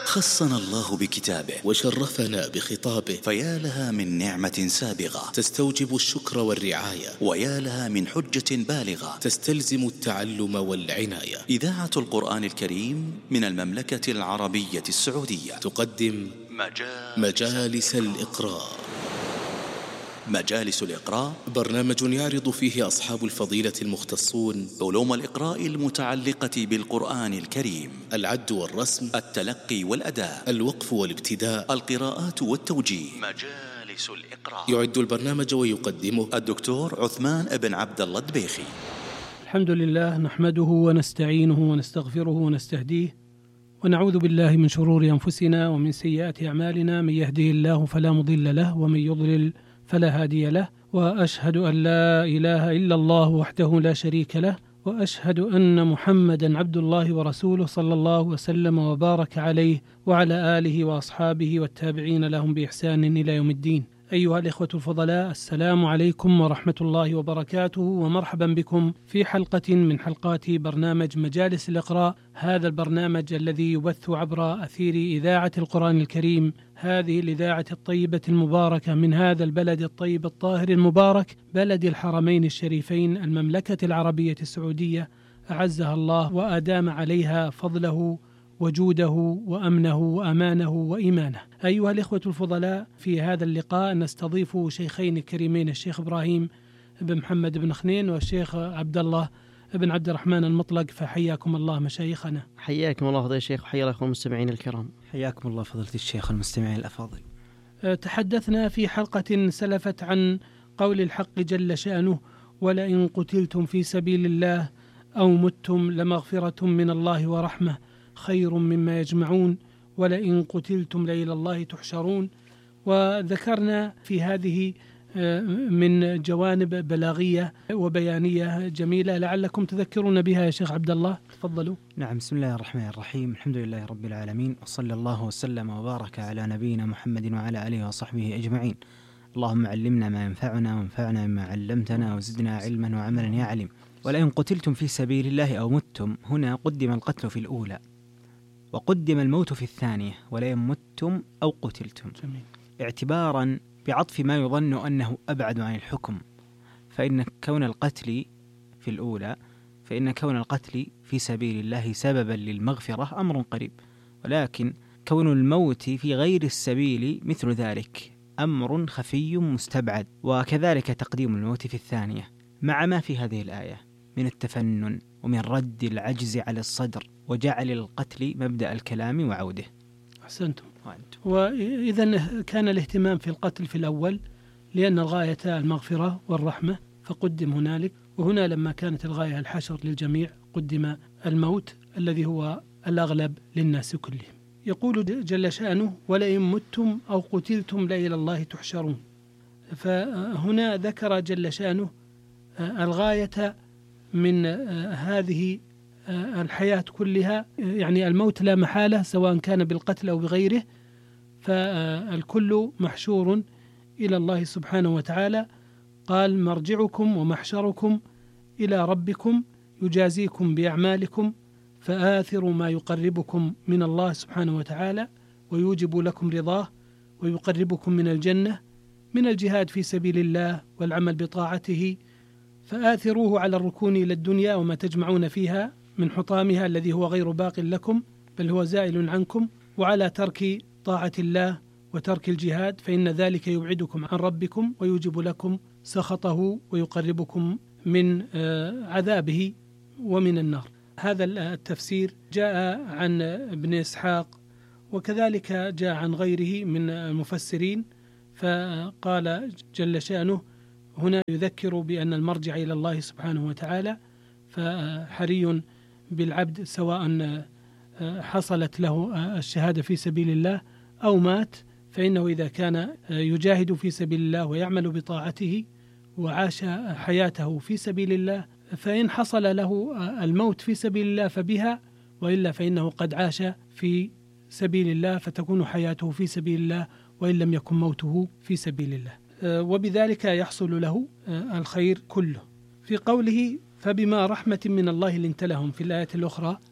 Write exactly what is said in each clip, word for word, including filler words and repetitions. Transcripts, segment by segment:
خصنا الله بكتابه وشرفنا بخطابه، فيا لها من نعمة سابغة تستوجب الشكر والرعاية، ويا لها من حجة بالغة تستلزم التعلم والعناية. إذاعة القرآن الكريم من المملكة العربية السعودية تقدم مجالس, مجالس الإقراء. مجالس الإقراء برنامج يعرض فيه أصحاب الفضيلة المختصون علوم الإقراء المتعلقة بالقرآن الكريم: العد والرسم، التلقي والأداء، الوقف والابتداء، القراءات والتوجيه. مجالس الإقراء يعد البرنامج ويقدمه الدكتور عثمان بن عبد الله الدبيخي. الحمد لله، نحمده ونستعينه ونستغفره ونستهديه، ونعوذ بالله من شرور أنفسنا ومن سيئات أعمالنا. من يهده الله فلا مضل له، ومن يضلل فلا هادي له، وأشهد أن لا إله إلا الله وحده لا شريك له، وأشهد أن محمدا عبد الله ورسوله صلى الله وسلم وبارك عليه وعلى آله وأصحابه والتابعين لهم بإحسان إلى يوم الدين. أيها الإخوة الفضلاء، السلام عليكم ورحمة الله وبركاته، ومرحبا بكم في حلقة من حلقات برنامج مجالس الإقراء، هذا البرنامج الذي يبث عبر أثير إذاعة القرآن الكريم، هذه الإذاعة الطيبة المباركة من هذا البلد الطيب الطاهر المبارك، بلد الحرمين الشريفين، المملكة العربية السعودية، أعزها الله وأدام عليها فضله وجوده وأمنه وأمانه وإيمانه. أيها الإخوة الفضلاء، في هذا اللقاء نستضيف شيخين كريمين، الشيخ إبراهيم بن محمد بن خنين والشيخ عبد الله بن عبد الرحمن المطلق، فحياكم الله مشايخنا. حياكم الله فضيلة الشيخ، وحيا الأخوة المستمعين الكرام. حياكم الله فضيلة الشيخ والمستمعين الأفاضل. تحدثنا في حلقة سلفت عن قول الحق جل شأنه: ولئن قتلتم في سبيل الله أو متم لمغفرة من الله ورحمة خير مما يجمعون، ولئن قتلتم لإلى الله تحشرون. وذكرنا في هذه من جوانب بلاغية وبيانية جميلة لعلكم تذكرون بها يا شيخ عبد الله، تفضلوا. نعم، بسم الله الرحمن الرحيم، الحمد لله رب العالمين، وصلى الله وسلم وبارك على نبينا محمد وعلى آله وصحبه أجمعين. اللهم علمنا ما ينفعنا وانفعنا مما علمتنا وزدنا علما وعملا يا عليم. ولئن قتلتم في سبيل الله أو متم، هنا قدم القتل في الأولى وقدم الموت في الثانية، ولئن متم أو قتلتم، جميل. اعتبارا بعطف ما يظن أنه أبعد عن الحكم، فإن كون القتل في الأولى فإن كون القتل في سبيل الله سببا للمغفرة أمر قريب، ولكن كون الموت في غير السبيل مثل ذلك أمر خفي مستبعد. وكذلك تقديم الموت في الثانية، مع ما في هذه الآية من التفنن ومن رد العجز على الصدر وجعل القتل مبدأ الكلام وعوده. أحسنتم. وإذا كان الاهتمام في القتل في الأول لأن الغاية المغفرة والرحمة فقدم هنالك، وهنا لما كانت الغاية الحشر للجميع قدم الموت الذي هو الأغلب للناس كلهم. يقول جل شأنه: ولئن متم أو قتلتم لإلى الله تحشرون. فهنا ذكر جل شأنه الغاية من هذه الحياة كلها، يعني الموت لا محالة سواء كان بالقتل أو بغيره، فالكل محشور إلى الله سبحانه وتعالى. قال: مرجعكم ومحشركم إلى ربكم يجازيكم بأعمالكم فآثروا ما يقربكم من الله سبحانه وتعالى ويوجب لكم رضاه ويقربكم من الجنة من الجهاد في سبيل الله والعمل بطاعته، فآثروه على الركون إلى الدنيا وما تجمعون فيها من حطامها الذي هو غير باق لكم بل هو زائل عنكم، وعلى ترك طاعة الله وترك الجهاد، فإن ذلك يبعدكم عن ربكم ويوجب لكم سخطه ويقربكم من عذابه ومن النار. هذا التفسير جاء عن ابن إسحاق، وكذلك جاء عن غيره من المفسرين. فقال جل شأنه هنا يذكر بأن المرجع إلى الله سبحانه وتعالى، فحري بالعبد سواء حصلت له الشهادة في سبيل الله أو مات، فإنه إذا كان يجاهد في سبيل الله ويعمل بطاعته وعاش حياته في سبيل الله، فإن حصل له الموت في سبيل الله فبها، وإلا فإنه قد عاش في سبيل الله فتكون حياته في سبيل الله وإن لم يكن موته في سبيل الله، وبذلك يحصل له الخير كله. في قوله: فبما رحمة من الله لنت لهم، في الآية الأخرى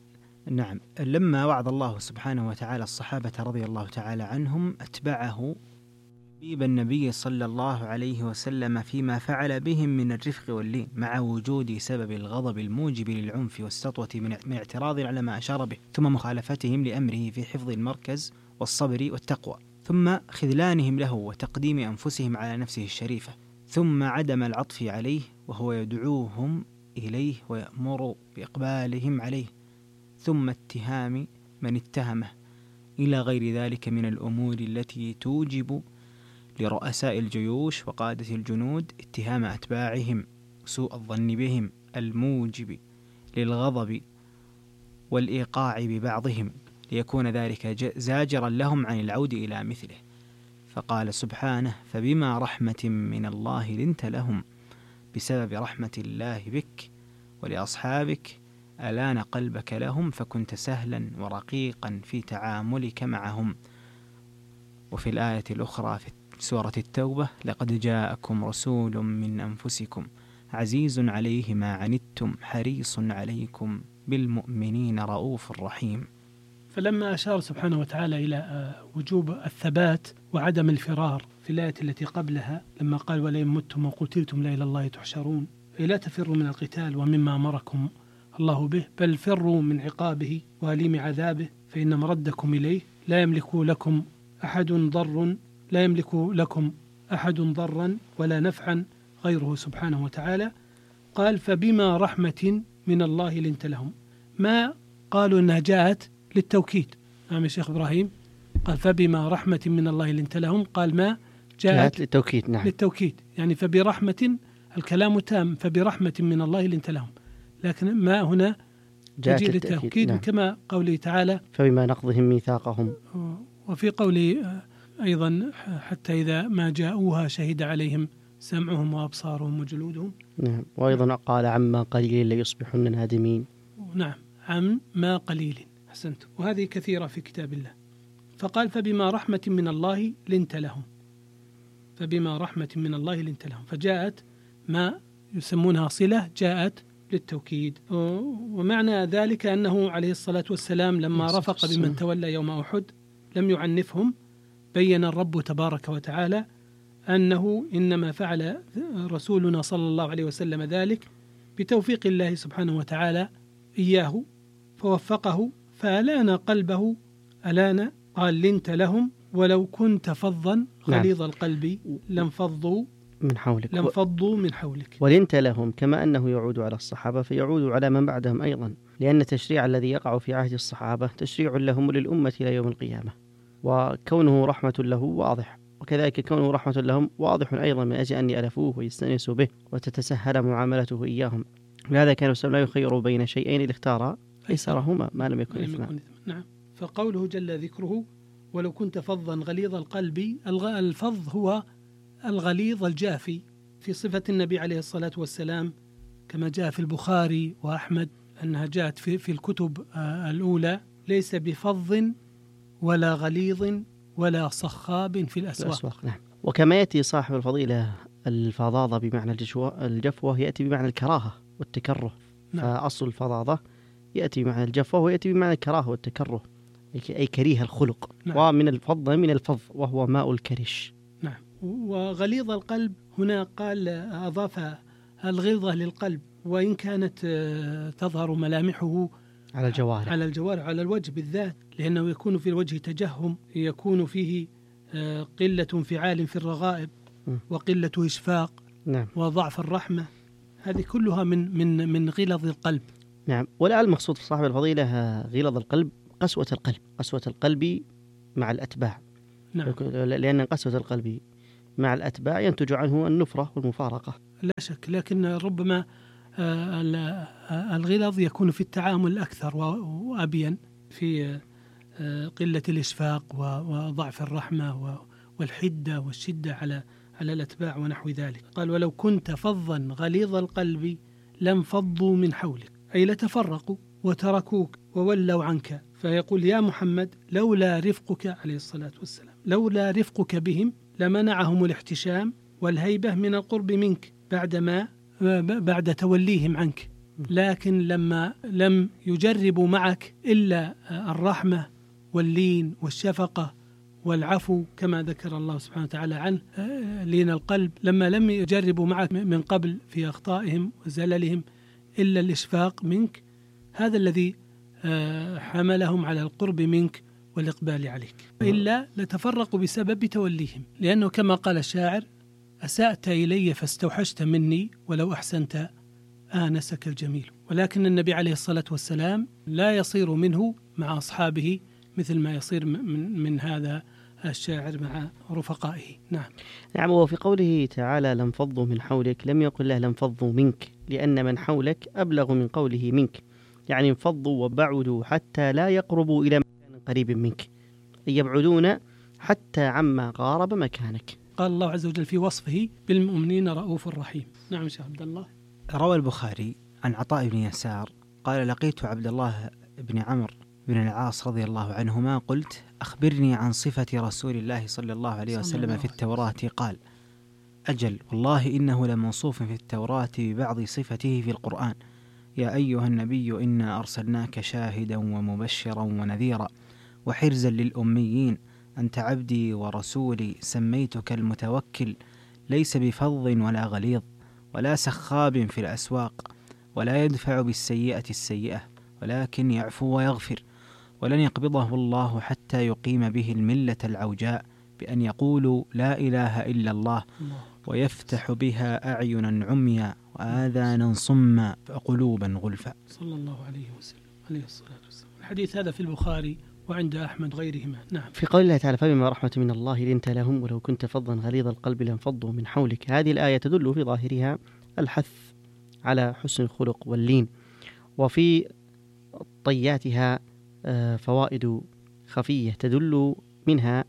نعم، لما وعد الله سبحانه وتعالى الصحابة رضي الله تعالى عنهم أتبعه حبيب النبي صلى الله عليه وسلم فيما فعل بهم من الرفق واللين مع وجود سبب الغضب الموجب للعنف والسطوة من اعتراض على ما أشار به، ثم مخالفتهم لأمره في حفظ المركز والصبر والتقوى، ثم خذلانهم له وتقديم أنفسهم على نفسه الشريفة، ثم عدم العطف عليه وهو يدعوهم إليه ويأمر بإقبالهم عليه، ثم اتهام من اتهمه، إلى غير ذلك من الأمور التي توجب لرؤساء الجيوش وقادة الجنود اتهام أتباعهم، سوء الظن بهم الموجب للغضب والإيقاع ببعضهم، ليكون ذلك زاجرا لهم عن العود إلى مثله. فقال سبحانه: فبما رحمة من الله لنت لهم بسبب رحمة الله بك ولأصحابك ألان قلبك لهم فكنت سهلا ورقيقا في تعاملك معهم. وفي الآية الأخرى في سورة التوبة: لقد جاءكم رسول من أنفسكم عزيز عليه ما عنتم حريص عليكم بالمؤمنين رؤوف رحيم. فلما أشار سبحانه وتعالى إلى وجوب الثبات وعدم الفرار في الآية التي قبلها لما قال: ولئن متم وقتلتم لا إلى الله تحشرون، لا تفروا من القتال ومما أمركم الله به، بل فروا من عقابه وأليم عذابه فإن مردكم إليه لا يملك لكم أحد ضر لا يملك لكم أحد ضرا ولا نفعا غيره سبحانه وتعالى. قال: فبما رحمة من الله لنت لهم. ما قالوا أنها جاءت للتوكيد. نعم يا شيخ إبراهيم، قال: فبما رحمة من الله لنت لهم، قال: ما جاءت, جاءت للتوكيد. نعم، للتوكيد، يعني فبرحمة، الكلام تام، فبرحمة من الله لنت لهم، لكن ما هنا تجي للتوكيد. نعم. كما قوله تعالى: فبما نقضهم ميثاقهم. وفي قوله أيضا: حتى إذا ما جاءوها شهد عليهم سمعهم وأبصارهم وجلودهم. نعم. وأيضا قال: عما قليل ليصبحن نادمين. نعم، عم ما قليل. حسنت. وهذه كثيرة في كتاب الله. فقال: فبما رحمة من الله لنت لهم. فبما رحمة من الله لنت لهم، فجاءت ما يسمونها صلة، جاءت للتوكيد. ومعنى ذلك أنه عليه الصلاة والسلام لما رفق بمن تولى يوم أحد لم يعنفهم. بين الرب تبارك وتعالى أنه إنما فعل رسولنا صلى الله عليه وسلم ذلك بتوفيق الله سبحانه وتعالى إياه، فوفقه فألان قلبه. ألان، قال: لنت لهم ولو كنت فظا غليظ القلب لانفضوا من حولك لانفضوا من حولك. ولنت لهم كما أنه يعود على الصحابة فيعود على من بعدهم أيضا، لأن التشريع الذي يقع في عهد الصحابة تشريع لهم وللأمة إلى يوم القيامة، وكونه رحمة له واضح، وكذلك كونه رحمة لهم واضح أيضا من أجل أن يألفوه ويستأنسوا به وتتسهل معاملته إياهم. لهذا كان الرسول لا يخير بين شيئين الاختار أيسرهما ما لم يكن إثما. نعم. فقوله جل ذكره: ولو كنت فظا غليظ القلب، الفظ هو الغليظ الجافي، في صفة النبي عليه الصلاة والسلام كما جاء في البخاري وأحمد أنها جاءت في, في الكتب الأولى: ليس بفظ ولا غليظ ولا صخاب في الأسواق, الأسواق. نعم. وكما يأتي صاحب الفضيلة الفظاظة بمعنى الجفوة يأتي بمعنى الكراهة والتكره. نعم. فأصل الفظاظة يأتي بمعنى الجفوة ويأتي بمعنى الكراهة والتكره، أي كريه الخلق. نعم. ومن الفظ من الفظ وهو ماء الكرش. نعم. وغليظ القلب هنا قال أضاف الغلظة للقلب، وإن كانت تظهر ملامحه على الجوارح على الجوارح على الوجه بالذات، لأنه يكون في الوجه تجهم، يكون فيه قلة انفعال في الرغائب وقلة إشفاق. نعم. وضعف الرحمة، هذه كلها من من من غلظ القلب. نعم. ولا المقصود في صاحب الفضيلة غلظ القلب قسوة القلب، قسوة القلب مع الأتباع. نعم. لأن قسوة القلب مع الأتباع ينتج عنه النفرة والمفارقة. لا شك، لكن ربما الغلظ يكون في التعامل أكثر وأبين، في قلة الإشفاق وضعف الرحمة والحدة والشدة على على الأتباع ونحو ذلك. قال: ولو كنت فظا غليظ القلب لانفضوا من حولك، أي لتفرقوا وتركوك وولوا عنك. فيقول: يا محمد لولا رفقك عليه الصلاة والسلام، لولا رفقك بهم لمنعهم الاحتشام والهيبة من القرب منك بعدما بعد توليهم عنك. لكن لما لم يجربوا معك إلا الرحمة واللين والشفقة والعفو كما ذكر الله سبحانه وتعالى عنه لين القلب، لما لم يجربوا معك من قبل في أخطائهم وزللهم إلا الإشفاق منك، هذا الذي حملهم على القرب منك والإقبال عليك، إلا لتفرقوا بسبب توليهم. لأنه كما قال الشاعر: أسأت إلي فاستوحشت مني ولو أحسنت آنسك الجميل. ولكن النبي عليه الصلاة والسلام لا يصير منه مع أصحابه مثل ما يصير من, من هذا الشاعر مع رفقائه. نعم. نعم. وفي قوله تعالى: لم فضوا من حولك، لم يقل له لم فضوا منك، لأن من حولك أبلغ من قوله منك، يعني انفضوا وبعدوا حتى لا يقربوا إلى مكان قريب منك، أي يبعدون حتى عما قارب مكانك. قال الله عز وجل في وصفه: بالمؤمنين رؤوف رحيم. نعم شيخ عبد الله. روى البخاري عن عطاء بن يسار قال: لقيت عبد الله بن عمرو بن العاص رضي الله عنهما، قلت: أخبرني عن صفة رسول الله صلى الله عليه وسلم في التوراة. قال: أجل والله إنه لموصوف في التوراة ببعض صفته في القرآن: يا أيها النبي إنا أرسلناك شاهدا ومبشرا ونذيرا وحرزا للأميين، أنت عبدي ورسولي، سميتك المتوكل، ليس بفظ ولا غليظ ولا سخاب في الأسواق، ولا يدفع بالسيئة السيئة، ولكن يعفو ويغفر، ولن يقبضه الله حتى يقيم به الملة العوجاء بأن يقولوا لا إله إلا الله، ويفتح بها أعينا عميا وآذانا صما وقلوبا غلفا. صلى الله عليه وسلم عليه الصلاة والسلام. الحديث هذا في البخاري وعند أحمد غيرهما. نعم. في قول الله تعالى: فبما رحمة من الله لنت لهم ولو كنت فظا غليظ القلب لانفضوا من حولك، هذه الآية تدل في ظاهرها الحث على حسن الخلق واللين، وفي طياتها فوائد خفية تدل منها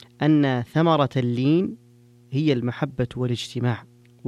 أن ثمرة اللين هي المحبة والاجتماع،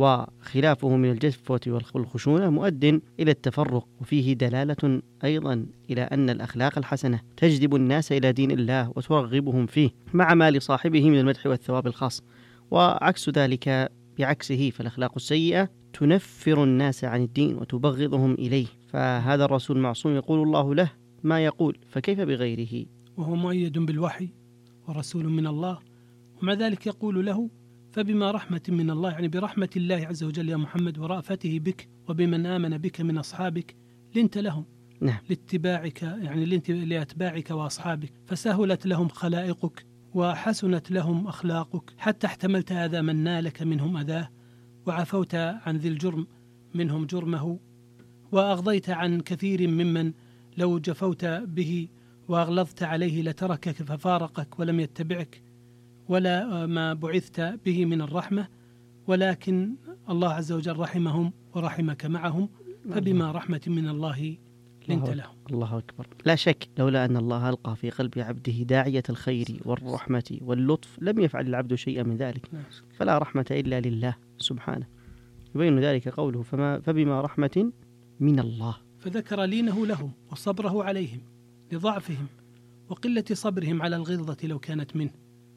وخلافه من الجفوة والخشونة مؤد إلى التفرق. وفيه دلالة أيضا إلى أن الأخلاق الحسنة تجذب الناس إلى دين الله وترغبهم فيه، مع ما لصاحبه من المدح والثواب الخاص، وعكس ذلك بعكسه، فالأخلاق السيئة تنفر الناس عن الدين وتبغضهم إليه. فهذا الرسول معصوم يقول الله له ما يقول، فكيف بغيره؟ وهو مؤيد بالوحي ورسول من الله، ومع ذلك يقول له: فبما رحمة من الله، يعني برحمة الله عز وجل يا محمد ورأفته بك وبمن آمن بك من أصحابك لنت لهم. نعم. لاتباعك، يعني لنت لأتباعك وأصحابك، فسهلت لهم خلائقك وحسنت لهم أخلاقك، حتى احتملت أذى من نالك منهم أذاه، وعفوت عن ذي الجرم منهم جرمه، وأغضيت عن كثير ممن لو جفوت به وأغلظت عليه لتركك ففارقك ولم يتبعك، ولا ما بعثت به من الرحمة، ولكن الله عز وجل رحمهم ورحمك معهم، فبما رحمة من الله لنت لهم. الله أكبر. لا شك لولا أن الله ألقى في قلب عبده داعية الخير والرحمة واللطف لم يفعل العبد شيئا من ذلك، فلا رحمة إلا لله سبحانه. يبين ذلك قوله: فما فبما رحمة من الله. فذكر لينه لهم وصبره عليهم لضعفهم وقلة صبرهم على الغلظة لو كانت منه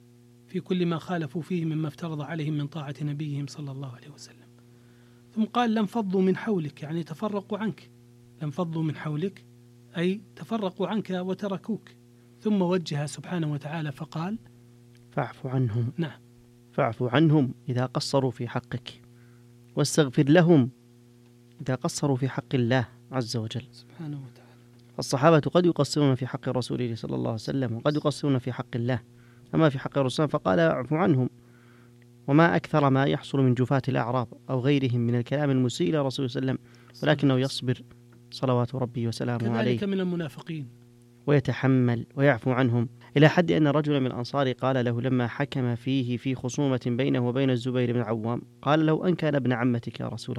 في كل ما خالفوا فيه مما افترض عليهم من طاعة نبيهم صلى الله عليه وسلم. ثم قال: لم فضوا من حولك، يعني تفرقوا عنك. لم فضوا من حولك أي تفرقوا عنك وتركوك. ثم وجه سبحانه وتعالى فقال: فاعف عنهم. نعم. فاعف عنهم إذا قصروا في حقك، واستغفر لهم إذا قصروا في حق الله عز وجل سبحانه وتعالى. الصحابة قد يقصرون في حق رسوله صلى الله عليه وسلم، وقد يقصرون في حق الله، أما في حق الرسول فقال: اعف عنهم. وما أكثر ما يحصل من جفاة الأعراب أو غيرهم من الكلام المسيء إلى رسول صلى الله عليه وسلم، ولكنه يصبر صلوات ربي وسلامه عليه، كذلك من المنافقين، ويتحمل ويعفو عنهم، إلى حد أن رجلا من الأنصار قال له لما حكم فيه في خصومة بينه وبين الزبير بن العوام، قال له: أن كان ابن عمتك يا رسول